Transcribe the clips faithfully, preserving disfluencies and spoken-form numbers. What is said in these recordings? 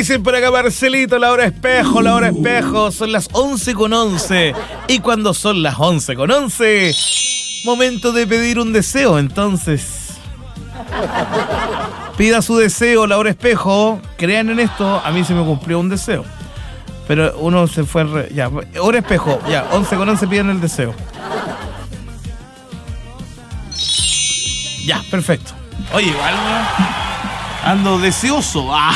Dicen por acá Marcelito, la hora espejo, la hora espejo, son las once con once. Y cuando son las once con once, momento de pedir un deseo, entonces. Pida su deseo, la hora espejo. Crean en esto, a mí se me cumplió un deseo. Pero uno se fue... Re, ya, hora espejo, ya, once con once piden el deseo. Ya, perfecto. Oye, igual... Ando deseoso. Ah.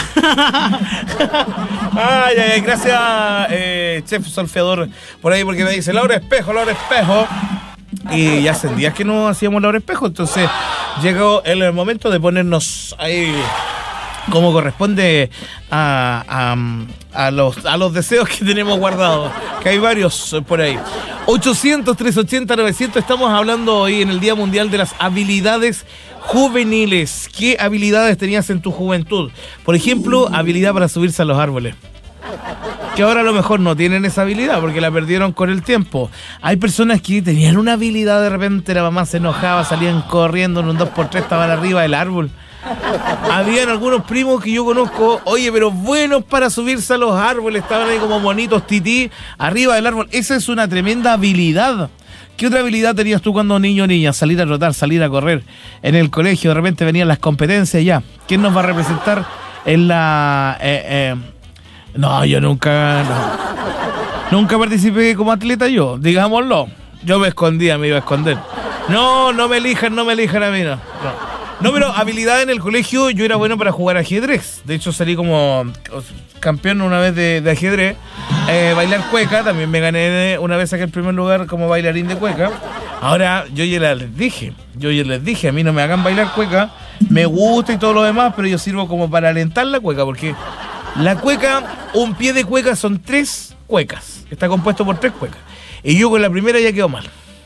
Ay, ay, ay, gracias, eh, chef solfeador, por ahí, porque me dice, la hora espejo, la hora espejo. Y ya hace días que no hacíamos la hora espejo, entonces llegó el momento de ponernos ahí como corresponde a, a, a, los, a los deseos que tenemos guardados, que hay varios por ahí. ochocientos, trescientos ochenta, novecientos, estamos hablando hoy en el Día Mundial de las Habilidades Juveniles. ¿Qué habilidades tenías en tu juventud? Por ejemplo, habilidad para subirse a los árboles. Que ahora a lo mejor no tienen esa habilidad porque la perdieron con el tiempo. Hay personas que tenían una habilidad, de repente la mamá se enojaba, salían corriendo en un dos por tres, estaban arriba del árbol. Habían algunos primos que yo conozco, oye, pero buenos para subirse a los árboles, estaban ahí como monitos tití, arriba del árbol. Esa es una tremenda habilidad. ¿Qué otra habilidad tenías tú cuando niño o niña? Salir a trotar, salir a correr. En el colegio de repente venían las competencias ya. ¿Quién nos va a representar en la... Eh, eh, no, yo nunca... No. Nunca participé como atleta yo, digámoslo. Yo me escondía, me iba a esconder. No, no me elijan, no me elijan a mí, no. No. No, pero habilidad en el colegio, yo era bueno para jugar ajedrez. De hecho, salí como campeón una vez de, de ajedrez. Eh, bailar cueca, también me gané una vez, saqué el primer lugar como bailarín de cueca. Ahora, yo ya les dije, yo ya les dije, a mí no me hagan bailar cueca. Me gusta y todo lo demás, pero yo sirvo como para alentar la cueca, porque la cueca, un pie de cueca son tres cuecas. Está compuesto por tres cuecas. Y yo con la primera ya quedo mal.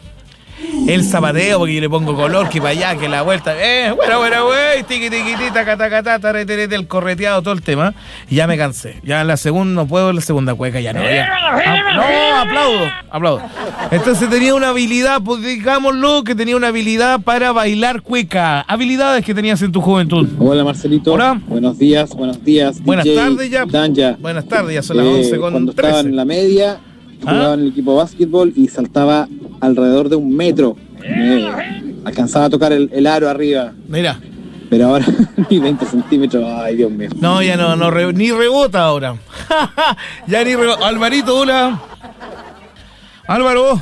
El zapateo, porque yo le pongo color, que para allá, que la vuelta, eh, bueno, bueno, güey, tiqui, tiqui, tiqui, taca, taca, taca, taca, el correteado, todo el tema. Y ya me cansé. Ya en la segunda, no puedo en la segunda cueca, ya no. Ya. Ah, no, aplaudo, aplaudo. Entonces tenía una habilidad, pues digámoslo, que tenía una habilidad para bailar cueca. Habilidades que tenías en tu juventud. Hola, Marcelito. Hola. Buenos días, buenos días. Buenas D J tardes ya. Danja. Buenas tardes, ya son las eh, once con Cuando trece. estaba en la media, jugaba ¿Ah? en el equipo de básquetbol y saltaba alrededor de un metro. Eh, alcanzaba a tocar el, el aro arriba. Mira. Pero ahora ni veinte centímetros. Ay, Dios mío. No, ya no, no re, ni rebota ahora. Ya ni rebota. Alvarito, hola. Álvaro.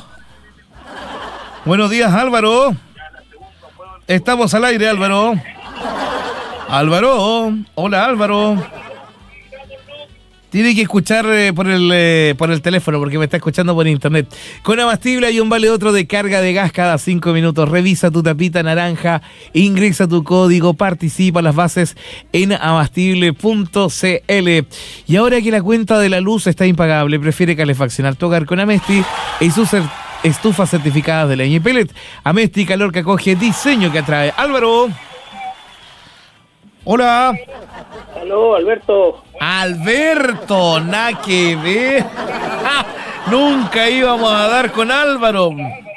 Buenos días, Álvaro. Estamos al aire, Álvaro. Álvaro. Hola, Álvaro. Tiene que escuchar eh, por el eh, por el teléfono porque me está escuchando por internet. Con Abastible hay un vale otro de carga de gas cada cinco minutos. Revisa tu tapita naranja, ingresa tu código, participa las bases en abastible punto c l. Y ahora que la cuenta de la luz está impagable, prefiere calefaccionar tu hogar con Amesti y sus cer- estufas certificadas de leña y pellet. Amesti, calor que acoge, diseño que atrae. Álvaro. Hola. Aló, Alberto. Alberto, nada que ver. Nunca íbamos a dar con Álvaro.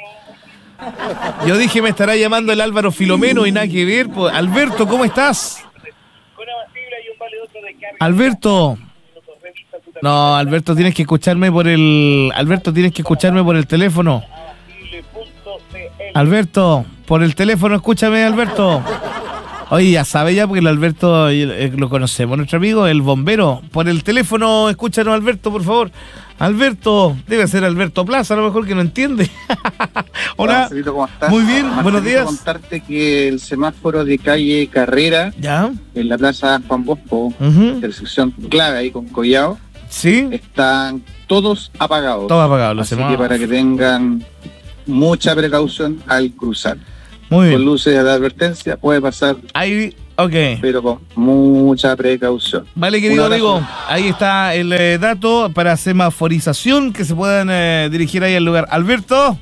Yo dije, me estará llamando el Álvaro Filomeno y nada que ver. Pues. Alberto, ¿cómo estás? Alberto. No, Alberto, tienes que escucharme por el... Alberto, tienes que escucharme por el teléfono. Alberto, por el teléfono, escúchame, Alberto. Oye, ya sabe ya, porque el Alberto eh, lo conocemos, nuestro amigo, el bombero. Por el teléfono, escúchanos, Alberto, por favor. Alberto, debe ser Alberto Plaza, a lo mejor que no entiende. Hola. Hola, Marcelito, ¿cómo estás? Muy bien, Marcelito, buenos días. Contarte que el semáforo de calle Carrera, ¿Ya? en la plaza Juan Bosco, Uh-huh. intersección clave ahí con Collao, ¿Sí? están todos apagados. Todo apagado, lo Así hacemos. que para que tengan mucha precaución al cruzar. Muy Con bien. luces de advertencia puede pasar, Ahí, ok. pero con mucha precaución. Vale, querido Un abrazo. amigo, ahí está el eh, dato para semaforización, que se puedan eh, dirigir ahí al lugar. Alberto.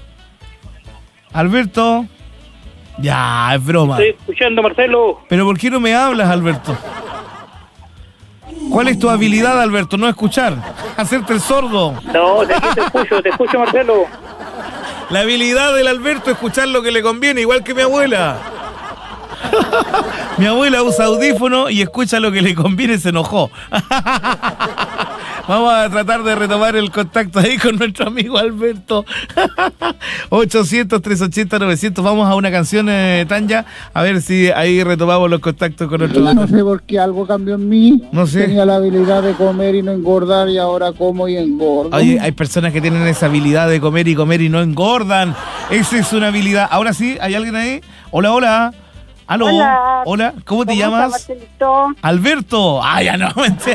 Alberto. Ya, es broma. Estoy escuchando, Marcelo. Pero ¿por qué no me hablas, Alberto? ¿Cuál es tu habilidad, Alberto? No escuchar, hacerte el sordo. No, te, te escucho, te escucho, Marcelo. La habilidad del Alberto es escuchar lo que le conviene, igual que mi abuela. Mi abuela usa audífono y escucha lo que le conviene y se enojó. Vamos a tratar de retomar el contacto ahí con nuestro amigo Alberto. ochocientos, trescientos ochenta, novecientos. Vamos a una canción, eh, Tanya, a ver si ahí retomamos los contactos con nuestro... No sé por qué algo cambió en mí. No sé. Tenía la habilidad de comer y no engordar y ahora como y engordo. Oye, hay personas que tienen esa habilidad de comer y comer y no engordan. Esa es una habilidad. Ahora sí, ¿hay alguien ahí? Hola, hola. Aló. Hola. Hola. ¿Cómo te ¿Cómo llamas? está, Marcelito? Alberto. Ah, ya no, mentira.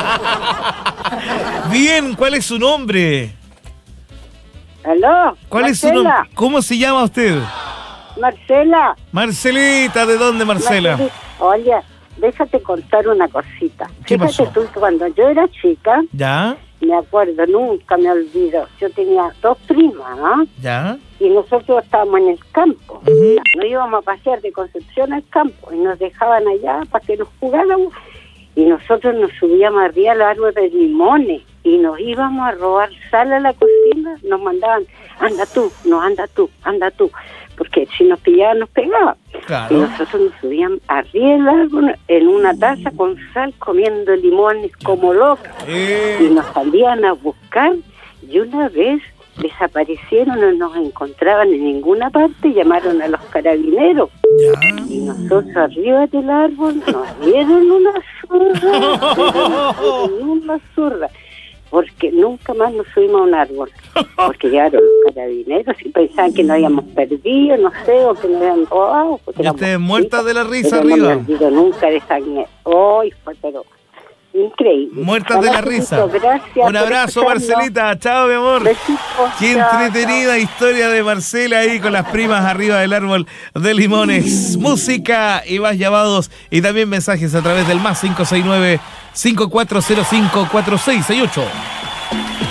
Bien, ¿cuál es su nombre? ¿Aló? ¿Cuál es su nombre? Marcela. ¿Cómo se llama usted? Marcela. Marcelita, ¿de dónde, Marcela? Marcelita. Oye, déjate contar una cosita. ¿Qué Fíjate pasó? tú que cuando yo era chica, ¿Ya? me acuerdo, nunca me olvido, yo tenía dos primas, ¿ah? ¿Ya? Y nosotros estábamos en el campo. Ujú. Nos íbamos a pasear de Concepción al campo y nos dejaban allá para que nos jugáramos. Y nosotros nos subíamos arriba al árbol de limones y nos íbamos a robar sal a la cocina. Nos mandaban, anda tú, no, anda tú, anda tú. Porque si nos pillaban, nos pegaban. Claro. Y nosotros nos subíamos arriba del árbol en una taza con sal, comiendo limones como locos. Eh. Y nos salían a buscar y una vez desaparecieron, no nos encontraban en ninguna parte, llamaron a los carabineros. ¿Ya? Y nosotros arriba del árbol nos dieron una zurra, pero nos dieron una zurra, porque nunca más nos subimos a un árbol, porque llegaron los carabineros y pensaban que nos habíamos perdido, no sé, o que nos habían robado. Y ustedes muertas de la risa pero arriba. No me olvido nunca de esa... Hoy fue, pero... increíble. Muertas de la risa. Gracias. Un abrazo, Marcelita. Chao, mi amor. Besitos. Qué Chao, entretenida historia de Marcela ahí con las primas arriba del árbol de limones. Música y más llamados y también mensajes a través del más cinco seis nueve, cinco cuatro cero cinco, cuatro seis seis ocho.